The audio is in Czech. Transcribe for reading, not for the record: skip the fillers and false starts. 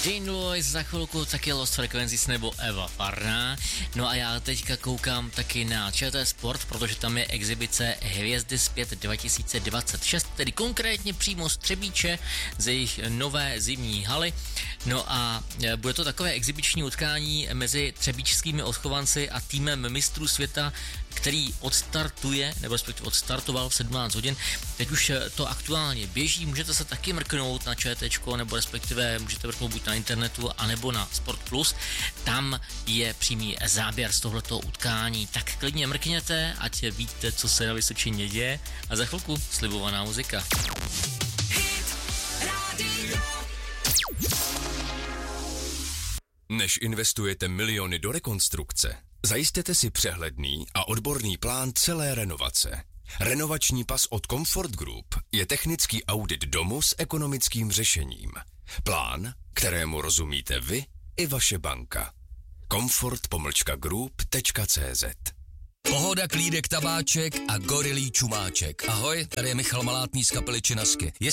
Dean Lewis, za chvilku taky Lost Frequencies nebo Eva Farná. No a já teďka koukám taky na ČT Sport, protože tam je exibice Hvězdy zpět 2026, tedy konkrétně přímo z Třebíče, ze jejich nové zimní haly. No a bude to takové exibiční utkání mezi třebíčskými odchovanci a týmem mistrů světa, který odstartuje, nebo respektive odstartoval v 17 hodin. Teď už to aktuálně běží, můžete se taky mrknout na ČTčko, nebo respektive můžete mrknout buď na internetu, anebo na Sport Plus. Tam je přímý záběr z tohletoho utkání, tak klidně mrkněte, ať víte, co se na Vysočině děje, a za chvilku slibovaná muzika. Než investujete miliony do rekonstrukce, zajistěte si přehledný a odborný plán celé renovace. Renovační pas od Comfort Group je technický audit domu s ekonomickým řešením. Plán, kterému rozumíte vy i vaše banka. comfort-group.cz. Pohoda, klídek, tabáček a gorilí čumáček. Ahoj, tady je Michal Malátný z kapely Činasky.